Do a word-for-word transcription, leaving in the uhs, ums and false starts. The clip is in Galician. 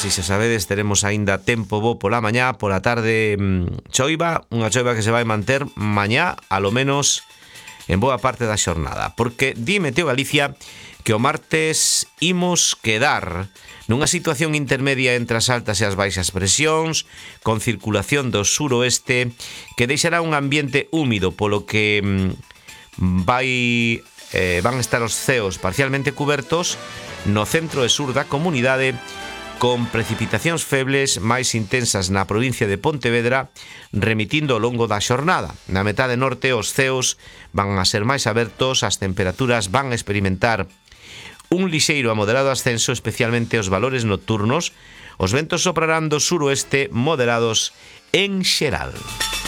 así se sabedes, teremos aínda tempo bo pola mañá, pola tarde mmm, choiva, unha choiva que se vai manter mañá, a lo menos en boa parte da xornada, porque di Meteo Galicia que o martes imos quedar nunha situación intermedia entre as altas e as baixas presións, con circulación do suroeste, que deixará un ambiente húmido, polo que mmm, vai eh, van a estar os ceos parcialmente cubertos no centro e sur da comunidade, con precipitacións febles máis intensas na provincia de Pontevedra, remitindo ao longo da xornada. Na metade norte os ceos van a ser máis abertos, as temperaturas van a experimentar un lixeiro a moderado ascenso, especialmente os valores nocturnos. Os ventos soprarán do suroeste moderados en xeral.